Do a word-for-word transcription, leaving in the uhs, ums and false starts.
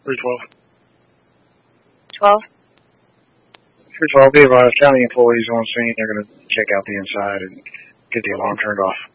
three twelve. twelve? three twelve, we have uh, county employees on scene. They're going to check out the inside and get the alarm turned off.